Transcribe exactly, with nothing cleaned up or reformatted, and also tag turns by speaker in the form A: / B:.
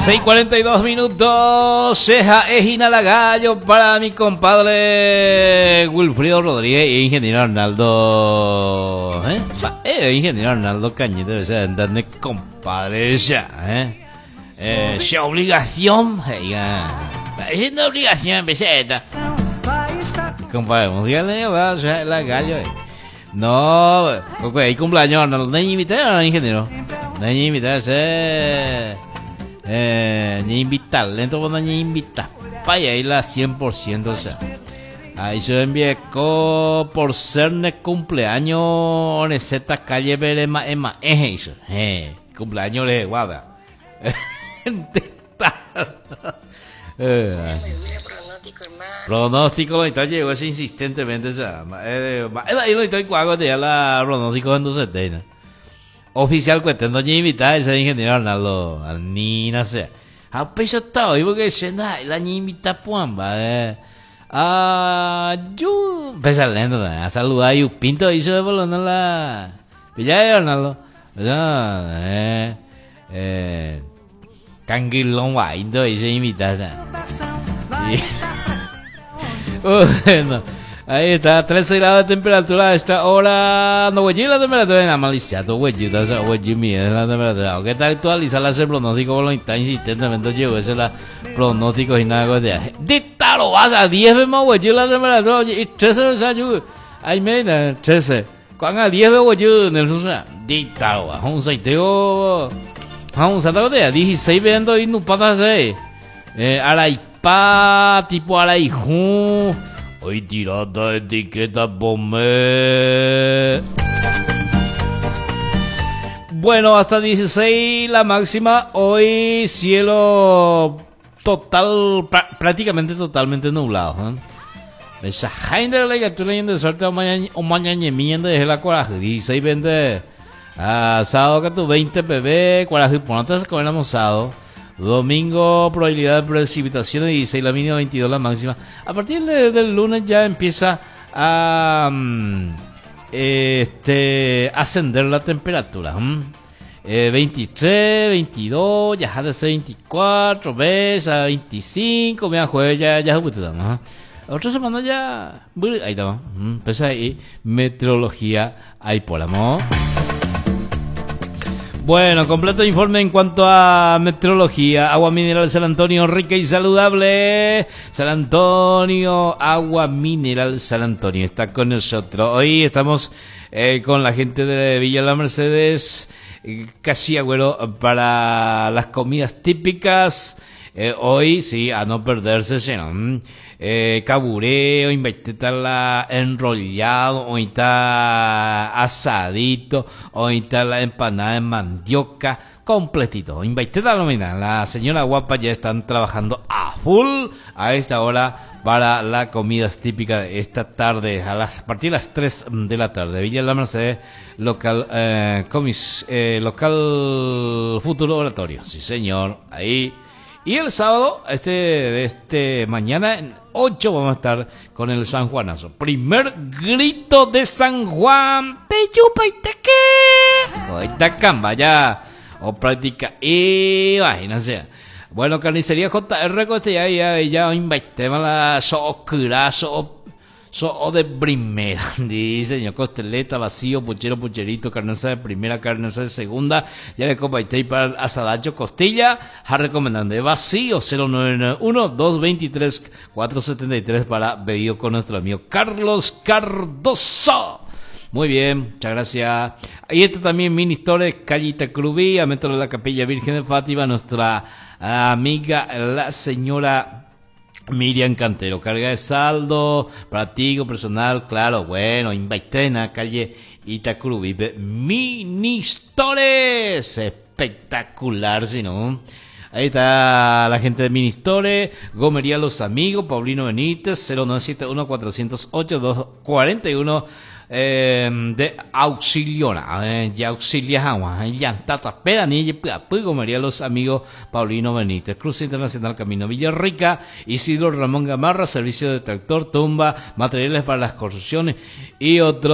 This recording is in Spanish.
A: dieciséis cuarenta y dos minutos. Ceja es inalagallo para mi compadre Wilfrido Rodríguez y ingeniero Arnaldo. ¿Eh? Va, eh, ingeniero Arnaldo Cañete, o sea, ¿entendés, compadre? Ya, ¿eh? Eh, ¿Qué obligación? Es una obligación, peseta. Compadre, música de va, o sea, la gallo. Eh. No, ok, cumpleaños Arnaldo. ¿No hay invitado, ingeniero? No hay invitado, eh. Eh, ni invitar, lento cuando ni invitar. Para ir la cien por ciento, o sea. Ahí se envié por ser de cumpleaños en esta calle Berema Ema. Eh, eso. Eh, cumpleaños de guada. eh, pronóstico, no llegó ese insistentemente, o sea. Eh, ahí no estoy cuago de la pronóstico en dos setenta. Oficial cuestión doña invitada ese ingeniero Arnaldo ni no sé a peso está hoy porque se da la niña invita puamba eh ah yo pesa lento a saludar y pinto hizo de bolón la pilla Arnaldo ya eh eh canguilón guay entonces ese invitada bueno. Ahí está, trece grados de temperatura a esta hora. No, güey, la temperatura en Amaliciato, güey, o sea, güey, mira la temperatura. Aunque está actualizada el pronóstico, por lo está insistentemente llevo ese la pronóstico y nada de dicta lo vas a diez más, güey, la temperatura, y trece, o sea, yo, ay, mira, trece. Cuando a diez, güey, yo, Nelson, o sea, dicta lo vas, un seiteo, vamos a tratar de dieciséis viendo y no pasa seis. Eh, a la ipa, tipo a la hijo. Hoy tirada etiqueta bombe. Bueno, hasta dieciséis la máxima. Hoy cielo total, prácticamente totalmente nublado. Esa gente de la que estoy leyendo de suerte o mañana o mañana miendo desde la coraje. dieciséis veinte ah, sábado que tu veinte pb coraje por notas que venamos sábado. Domingo, probabilidad de precipitaciones dieciséis la mínima, veintidós la máxima. A partir de, del lunes ya empieza a um, este, ascender la temperatura. ¿Mm? Eh, veintitrés, veintidós, ya ha de ser veinticuatro, ves a veinticinco, mira, jueves ya, ya, ya, otra semana ya, ahí está, empieza ahí, meteorología, ahí por amor. Bueno, completo informe en cuanto a meteorología. Agua mineral San Antonio, rica y saludable. San Antonio, agua mineral San Antonio está con nosotros. Hoy estamos eh, con la gente de Villa La Mercedes, eh, casi agüero para las comidas típicas. Eh, hoy sí, a no perderse, ¿no? Eh, cabureo, la enrollado, hoy está asadito, hoy está la empanada de mandioca, completito. Inviteta la la señora guapa ya están trabajando a full a esta hora para las comidas típicas de esta tarde, a, las, a partir de las tres de la tarde. Villa La Merced, local, eh, comis, eh, local Futuro Oratorio, sí señor, ahí. Y el sábado, este, de este mañana, en ocho vamos a estar con el San Juanazo. Primer grito de San Juan. Peyupa y teque. Ahorita camba ya. O práctica. Imagínense. Bueno, carnicería J R, este ya, ya, ya, invitemos a la socurazo. So de primera, dice señor, costeleta, vacío, puchero, pucherito, carnosa de primera, carnosa de segunda, ya le compartí para el asadacho, costilla, a recomendando de vacío, cero nueve nueve uno, dos dos tres, cuatro siete tres para pedido con nuestro amigo Carlos Cardoso. Muy bien, muchas gracias. Y este también mini store, Callita Crubí, a metro de la Capilla Virgen de Fátima, nuestra amiga, la señora Miriam Cantero, carga de saldo, pratico personal, claro, bueno, invité en la calle Itacurubí, Ministores, espectacular, si no. Ahí está la gente de Ministore, Gomería Los Amigos, Paulino Benítez, cero nueve siete uno, cuatro cero ocho, dos cuatro uno, eh, de Auxiliona, eh, ya auxilia agua, ya tata pera ni pues Gomería Los Amigos, Paulino Benítez, Cruz Internacional Camino Villarrica, Isidro Ramón Gamarra, servicio de tractor, tumba, materiales para las construcciones y otros.